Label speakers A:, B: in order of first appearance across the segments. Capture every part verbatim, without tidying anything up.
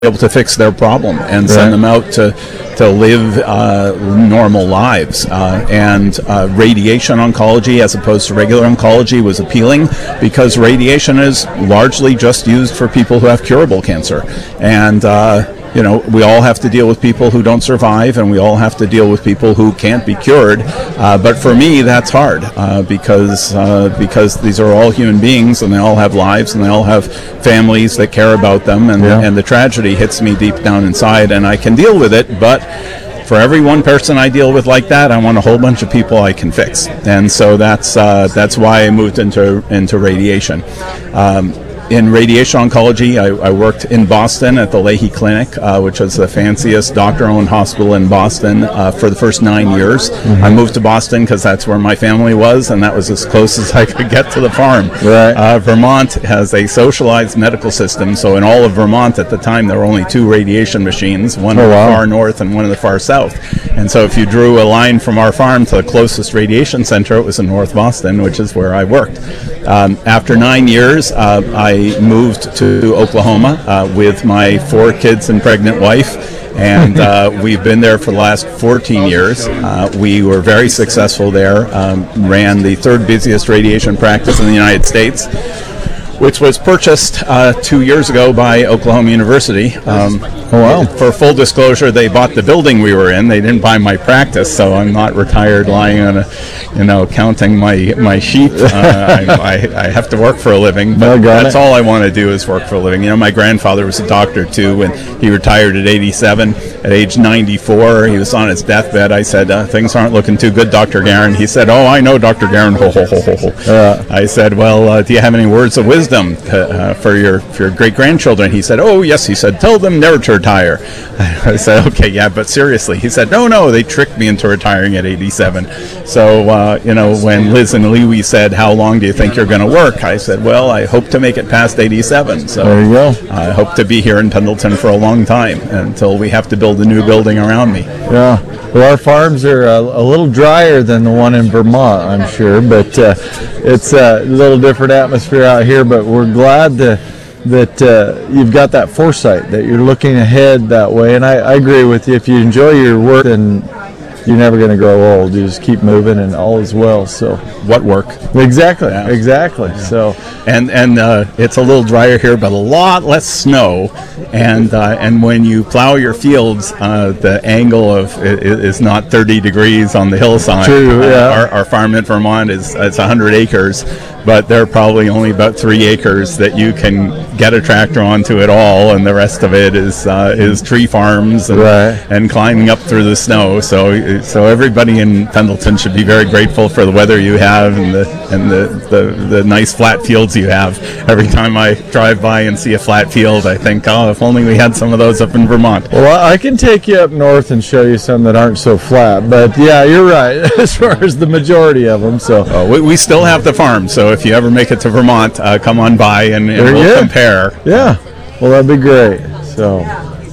A: able to fix their problem and send
B: Right.
A: them out to to live uh, normal lives. Uh, and uh, radiation oncology, as opposed to regular oncology, was appealing because radiation is largely just used for people who have curable cancer. And uh, you know, we all have to deal with people who don't survive, and we all have to deal with people who can't be cured. Uh, but for me, that's hard uh, because uh, because these are all human beings, and they all have lives, and they all have families that care about them, and
B: Yeah.
A: and the tragedy hits me deep down inside, and I can deal with it. But for every one person I deal with like that, I want a whole bunch of people I can fix, and so that's uh, that's why I moved into into radiation. Um, In radiation oncology, I, I worked in Boston at the Leahy Clinic, uh, which was the fanciest doctor-owned hospital in Boston uh, for the first nine years.
B: Mm-hmm.
A: I moved to Boston because that's where my family was, and that was as close as I could get to the farm.
B: Right.
A: Uh, Vermont has a socialized medical system, so in all of Vermont at the time there were only two radiation machines, one
B: Oh,
A: in the
B: wow.
A: far north and one in the far south. And so if you drew a line from our farm to the closest radiation center, it was in North Boston, which is where I worked. Um, after nine years, uh, I moved to Oklahoma uh, with my four kids and pregnant wife, and uh, we've been there for the last fourteen years. Uh, we were very successful there, um, ran the third busiest radiation practice in the United States, which was purchased uh, two years ago by Oklahoma University. Um,
B: Oh, wow.
A: For full disclosure, they bought the building we were in. They didn't buy my practice, so I'm not retired lying on a, you know, counting my my sheep. Uh, I, I, I have to work for a living, but
B: No, got
A: that's
B: it.
A: all I want to do is work for a living. You know, my grandfather was a doctor too, and he retired at eighty-seven. At age ninety-four, he was on his deathbed. I said, uh, "Things aren't looking too good, Doctor Guerin." He said, "Oh, I know, Doctor Guerin." Ho ho ho ho ho.
B: Yeah.
A: I said, "Well, uh, do you have any words of wisdom uh, for your for your great grandchildren?" He said, "Oh, yes." He said, "Tell them never to retire." I said, "Okay, yeah, but seriously." He said, "No, no, they tricked me into retiring at eighty-seven." So, uh, you know, when Liz and Lee said, "How long do you think you're going to work?" I said, "Well, I hope to make it past eighty-seven." So
B: There you go.
A: I hope to be here in Pendleton for a long time until we have to build a new building around me.
B: Yeah. Well, our farms are a, a little drier than the one in Vermont, I'm sure, but uh, it's a little different atmosphere out here. But we're glad to, that uh, you've got that foresight, that you're looking ahead that way. And I, I agree with you. If you enjoy your work, then you're never going to grow old. You just keep moving, and all is well. So
A: What work?
B: exactly,
A: Yeah.
B: exactly. So
A: And and uh, it's a little drier here, but a lot less snow. And uh, and when you plow your fields, uh, the angle of it is not thirty degrees on the hillside.
B: True,
A: Uh,
B: yeah.
A: our, our farm in Vermont is it's one hundred acres, but there are probably only about three acres that you can get a tractor onto at all, and the rest of it is uh, is tree farms and,
B: Right.
A: and climbing up through the snow. So so everybody in Pendleton should be very grateful for the weather you have and the and the, the, the nice flat fields you have. Every time I drive by and see a flat field, I think, oh, if only we had some of those up in Vermont.
B: Well, I can take you up north and show you some that aren't so flat, but yeah, you're right as far as the majority of them. So
A: Uh, we, we still have the farm, so if you ever make it to Vermont, uh, come on by and, and
B: Very
A: we'll
B: good.
A: compare.
B: yeah, well, that'd be great. So,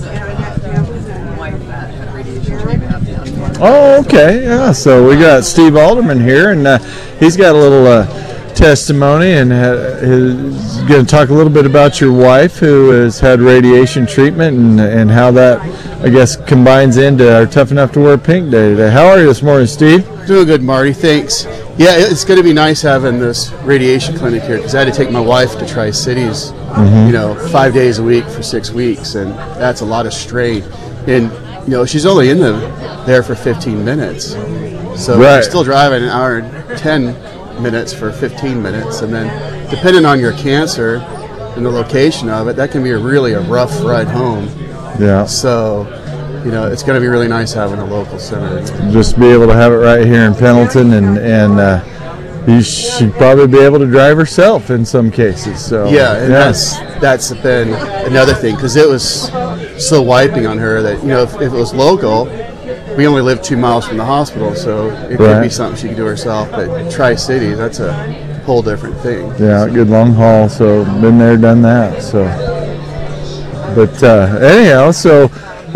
B: oh, okay, yeah. So we got Steve Alderman here, and uh, he's got a little uh, testimony, and uh, he's going to talk a little bit about your wife who has had radiation treatment, and and how that, I guess, combines into our Tough Enough to Wear Pink Day today. How are you this morning, Steve?
C: Doing good, Marty. Thanks. Yeah, it's going to be nice having this radiation clinic here because I had to take my wife to Tri-Cities, you know, five days a week for six weeks, and that's a lot of strain. And you know, she's only in the there for fifteen minutes, so
B: Right.
C: you're still driving an hour and ten minutes for fifteen minutes, and then depending on your cancer and the location of it, that can be a really a rough ride home.
B: Yeah.
C: So, you know, it's going to be really nice having a local center.
B: Just be able to have it right here in Pendleton, and and uh, you should probably be able to drive herself in some cases. So
C: Yeah, and that's that's been another thing because it was so wiping on her that, you know, if, if it was local, we only live two miles from the hospital, so it could
B: Right.
C: be something she could do herself. But Tri-Cities, that's a whole different thing.
B: yeah, good long haul. So been there, done that. So, but uh, anyhow, so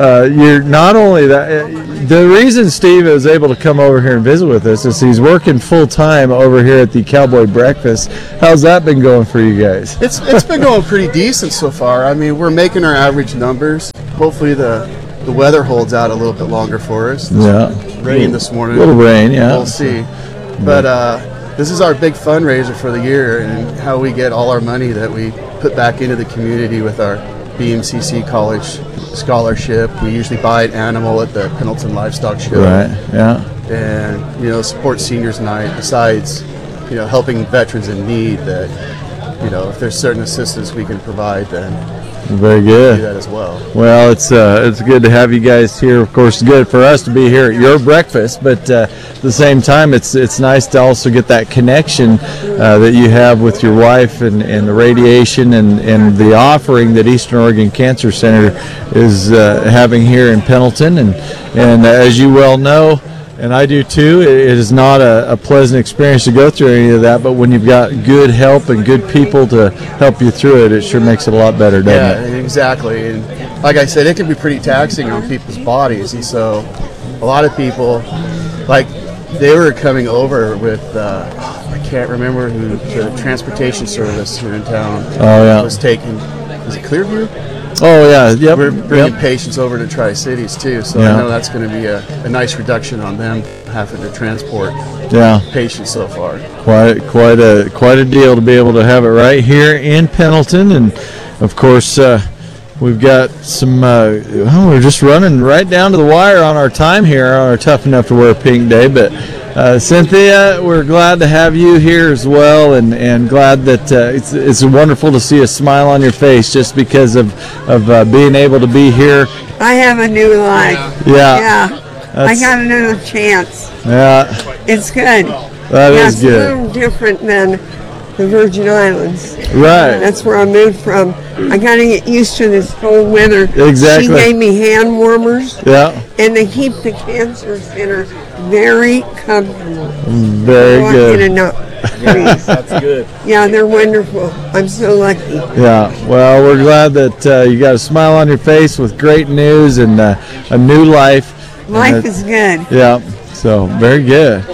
B: uh, you're not only that. Uh, the reason Steve is able to come over here and visit with us is he's working full time over here at the Cowboy Breakfast. How's that been going for you guys?
C: It's it's been going pretty decent so far. I mean, we're making our average numbers. Hopefully the the weather holds out a little bit longer for us.
B: Yeah,
C: Rain this morning.
B: A little rain, yeah.
C: We'll see. But uh, this is our big fundraiser for the year, and how we get all our money that we put back into the community with our B M C C College scholarship. We usually buy an animal at the Pendleton Livestock Show.
B: Right, yeah.
C: And, you know, support seniors night, besides, you know, helping veterans in need, that, you know, if there's certain assistance we can provide, then
B: very
C: we
B: good.
C: do that as well.
B: Well, it's uh, it's good to have you guys here. Of course, it's good for us to be here at your breakfast, but uh, at the same time, it's it's nice to also get that connection uh, that you have with your wife and, and the radiation and, and the offering that Eastern Oregon Cancer Center is uh, having here in Pendleton. And, and as you well know, and I do too, it is not a, a pleasant experience to go through any of that, but when you've got good help and good people to help you through it, it sure makes it a lot better, doesn't
C: Yeah,
B: it?
C: exactly. And like I said, it can be pretty taxing on people's bodies. And so a lot of people, like, they were coming over with, uh, I can't remember who the transportation service here in town
B: Oh, yeah.
C: was taking. Was it Clearview?
B: Oh, yeah, yep.
C: We're bringing
B: yep.
C: patients over to Tri-Cities too, so
B: Yeah.
C: I know that's going to be a, a nice reduction on them having to transport
B: Yeah.
C: patients so far.
B: Quite, quite a, quite a deal to be able to have it right here in Pendleton, and of course, uh, we've got some. Uh, well, we're just running right down to the wire on our time here on our Tough Enough to Wear Pink Day. But uh, Cynthia, we're glad to have you here as well, and, and glad that uh, it's it's wonderful to see a smile on your face just because of of uh, being able to be here.
D: I have a new life.
B: Yeah,
D: Yeah. I
B: That's-
D: got another chance.
B: yeah,
D: It's good.
B: that
D: yeah,
B: is
D: it's a
B: good.
D: little different than the Virgin Islands.
B: Right.
D: That's where I moved from. I got to get used to this cold weather.
B: Exactly.
D: She gave me hand warmers,
B: Yeah,
D: and they keep the cancer center very comfortable.
B: very
D: Oh, I
B: good.
D: get enough. Please.
C: That's good.
D: Yeah, they're wonderful. I'm so lucky.
B: Yeah, well, we're glad that uh, you got a smile on your face with great news and uh, a new life.
D: Life
B: And that-
D: is good.
B: Yeah, so very good.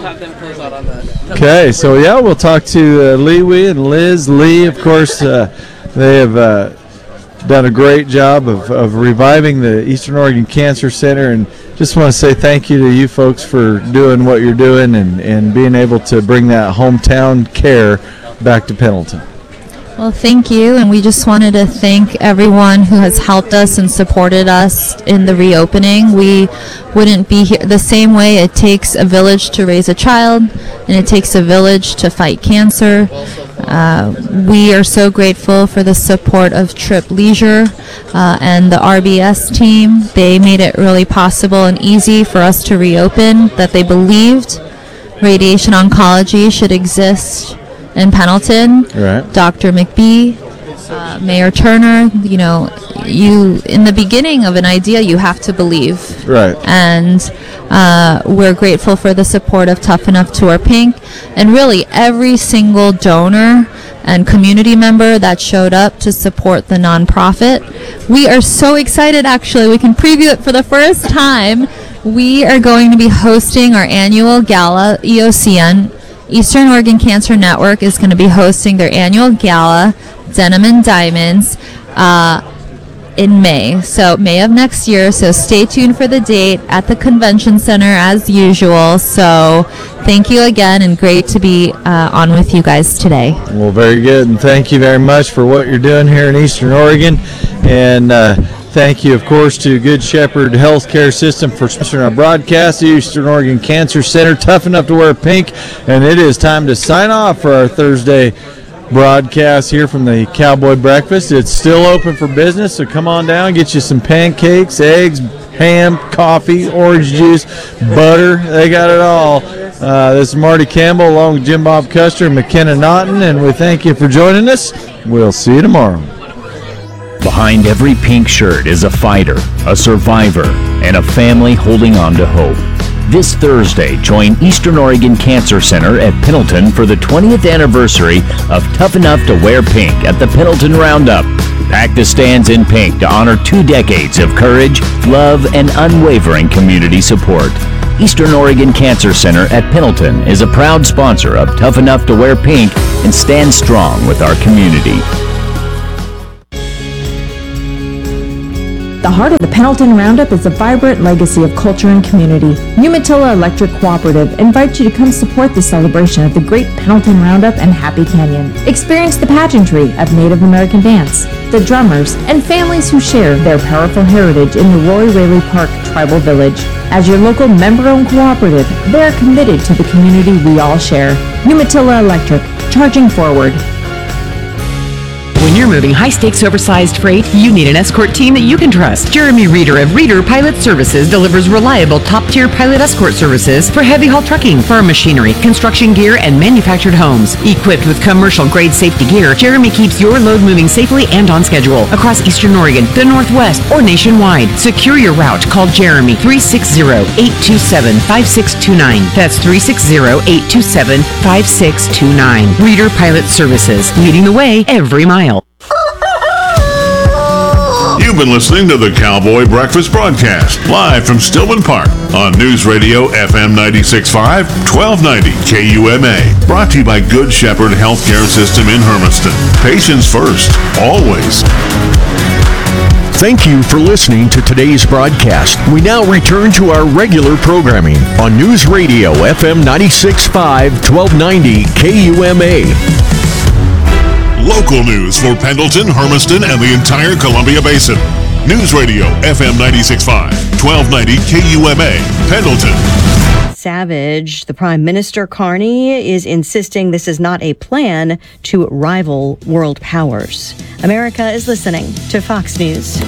B: Okay, so yeah, we'll talk to uh, Lee Wee and Liz Lee. Of course, uh, they have uh, done a great job of, of reviving the Eastern Oregon Cancer Center, and just want to say thank you to you folks for doing what you're doing and, and being able to bring that hometown care back to Pendleton.
E: Well, thank you, and we just wanted to thank everyone who has helped us and supported us in the reopening. We wouldn't be here the same way. It takes a village to raise a child, and it takes a village to fight cancer. Uh, we are so grateful for the support of Trip Leisure uh, and the R B S team. They made it really possible and easy for us to reopen, that they believed radiation oncology should exist in Pendleton.
B: Right.
E: Doctor McBee, uh, Mayor Turner, you know, you in the beginning of an idea, you have to believe.
B: Right.
E: And uh, we're grateful for the support of Tough Enough to Wear Pink, and really every single donor and community member that showed up to support the nonprofit. We are so excited, actually. We can preview it for the first time. We are going to be hosting our annual gala, E O C N. Eastern Oregon Cancer Network is going to be hosting their annual gala, Denim and Diamonds, uh, in May. So May of next year. So stay tuned for the date at the convention center as usual. So thank you again, and great to be uh, on with you guys today.
B: Well, very good, and thank you very much for what you're doing here in Eastern Oregon. And uh, thank you, of course, to Good Shepherd Healthcare System for sponsoring our broadcast, the Eastern Oregon Cancer Center, Tough Enough to Wear Pink. And it is time to sign off for our Thursday broadcast here from the Cowboy Breakfast. It's still open for business, so come on down, get you some pancakes, eggs, ham, coffee, orange juice, butter. They got it all. Uh, this is Marty Campbell along with Jim Bob Custer and McKenna Naughton, and we thank you for joining us. We'll see you tomorrow.
F: Behind every pink shirt is a fighter, a survivor, and a family holding on to hope. This Thursday, join Eastern Oregon Cancer Center at Pendleton for the twentieth anniversary of Tough Enough to Wear Pink at the Pendleton Roundup. pack the stands in pink to honor two decades of courage, love, and unwavering community support. Eastern Oregon Cancer Center at Pendleton is a proud sponsor of Tough Enough to Wear Pink and stand strong with our community.
G: The heart of the Pendleton Roundup is a vibrant legacy of culture and community. Umatilla Electric Cooperative invites you to come support the celebration of the Great Pendleton Roundup and Happy Canyon. Experience the pageantry of Native American dance, the drummers, and families who share their powerful heritage in the Roy Raley Park Tribal Village. As your local member-owned cooperative, they are committed to the community we all share. Umatilla Electric, charging forward.
H: When you're moving high-stakes, oversized freight, you need an escort team that you can trust. Jeremy Reeder of Reeder Pilot Services delivers reliable, top-tier pilot escort services for heavy-haul trucking, farm machinery, construction gear, and manufactured homes. Equipped with commercial-grade safety gear, Jeremy keeps your load moving safely and on schedule across Eastern Oregon, the Northwest, or nationwide. Secure your route. Call Jeremy three six zero, eight two seven, five six two nine. That's three six zero, eight two seven, five six two nine. Reeder Pilot Services, leading the way every mile.
I: You've been listening to the Cowboy Breakfast Broadcast, live from Stillman Park on News Radio F M ninety-six point five, twelve ninety K U M A. Brought to you by Good Shepherd Healthcare System in Hermiston. Patients first, always.
J: Thank you for listening to today's broadcast. We now return to our regular programming on News Radio F M ninety-six point five, twelve ninety K U M A.
I: Local news for Pendleton, Hermiston, and the entire Columbia Basin. News Radio F M ninety-six point five, twelve ninety K U M A, Pendleton.
K: Savage, the Prime Minister Carney, is insisting this is not a plan to rival world powers. America is listening to Fox News.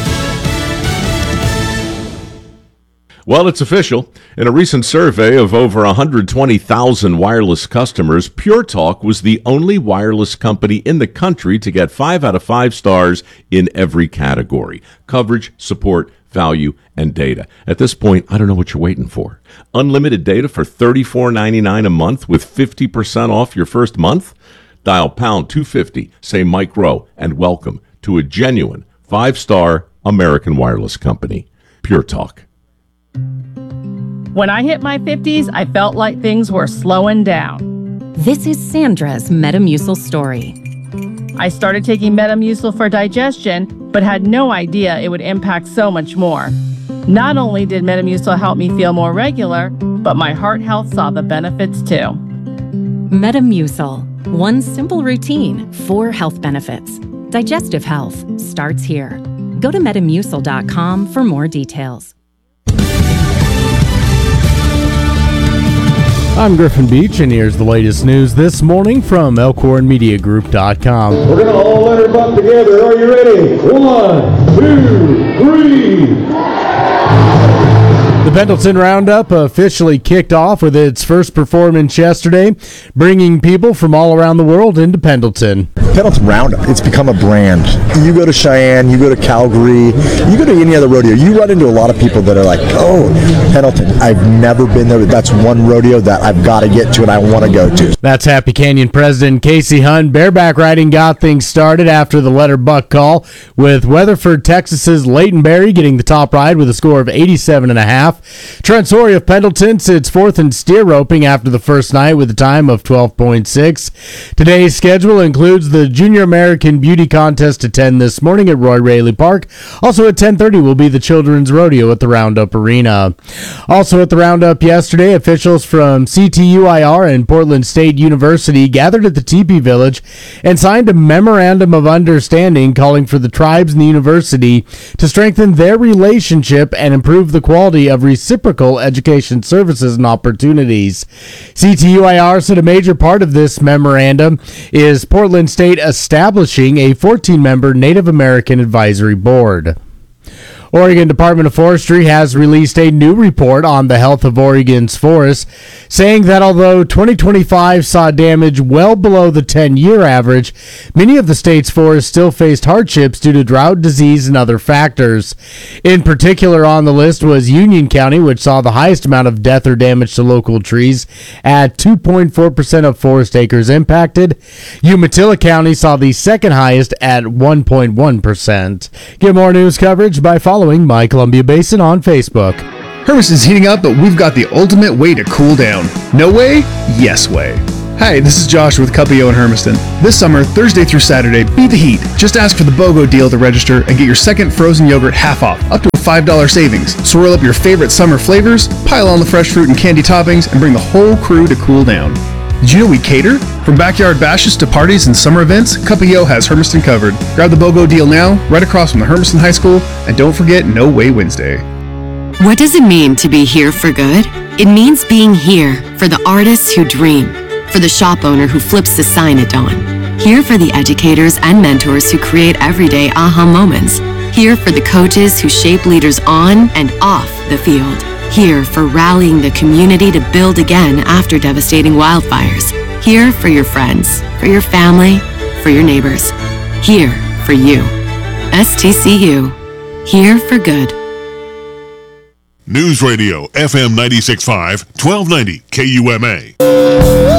L: Well, it's official. In a recent survey of over one hundred twenty thousand wireless customers, Pure Talk was the only wireless company in the country to get five out of five stars in every category: coverage, support, value, and data. At this point, I don't know what you're waiting for. Unlimited data for thirty-four ninety-nine a month with fifty percent off your first month? Dial pound two fifty, say Mike Rowe, and welcome to a genuine five-star American wireless company. Pure Talk.
M: When I hit my fifties, I felt like things were slowing down.
N: This is Sandra's Metamucil story.
M: I started taking Metamucil for digestion, but had no idea it would impact so much more. Not only did Metamucil help me feel more regular, but my heart health saw the benefits too.
N: Metamucil. One simple routine, four health benefits. Digestive health starts here. Go to metamucil dot com for more details.
O: I'm Griffin Beach, and here's the latest news this morning from elkhorn media group dot com.
P: We're going to all let her buck together. Are you ready? One, two, three.
O: The Pendleton Roundup officially kicked off with its first performance yesterday, bringing people from all around the world into Pendleton.
Q: Pendleton Roundup, it's become a brand. You go to Cheyenne, you go to Calgary, you go to any other rodeo, you run into a lot of people that are like, oh, Pendleton, I've never been there, but that's one rodeo that I've got to get to and I want to go to.
O: That's Happy Canyon President Casey Hunt. Bareback riding got things started after the letter buck call, with Weatherford, Texas's Leighton Berry getting the top ride with a score of eighty-seven and a half. Trent Sorey of Pendleton sits fourth in steer roping after the first night with a time of twelve point six. Today's schedule includes the Junior American Beauty Contest at ten this morning at Roy Raley Park. Also at ten thirty will be the Children's Rodeo at the Roundup Arena. Also at the Roundup yesterday, officials from C T U I R and Portland State University gathered at the Teepee Village and signed a memorandum of understanding calling for the tribes and the university to strengthen their relationship and improve the quality of reciprocal education services and opportunities. C T U I R said a major part of this memorandum is Portland State establishing a fourteen-member Native American advisory board. Oregon Department of Forestry has released a new report on the health of Oregon's forests, saying that although twenty twenty-five saw damage well below the ten-year average, many of the state's forests still faced hardships due to drought, disease, and other factors. In particular on the list was Union County, which saw the highest amount of death or damage to local trees at two point four percent of forest acres impacted. Umatilla County saw the second highest at one point one percent. Get more news coverage by following My Columbia Basin on Facebook.
R: Hermiston's heating up, but we've got the ultimate way to cool down. No way? Yes way. Hi, this is Josh with Cuppio in Hermiston. This summer, Thursday through Saturday, beat the heat. Just ask for the BOGO deal to register and get your second frozen yogurt half off, up to a five dollars savings. Swirl up your favorite summer flavors, pile on the fresh fruit and candy toppings, and bring the whole crew to cool down. Did you know we cater? From backyard bashes to parties and summer events, Cuppio has Hermiston covered. Grab the BOGO deal now, right across from the Hermiston High School, and don't forget No Way Wednesday.
S: What does it mean to be here for good? It means being here for the artists who dream, for the shop owner who flips the sign at dawn, here for the educators and mentors who create everyday aha moments, here for the coaches who shape leaders on and off the field, here for rallying the community to build again after devastating wildfires, here for your friends, for your family, for your neighbors, here for you. S T C U, here for good.
I: News Radio, F M ninety-six point five, twelve ninety K U M A.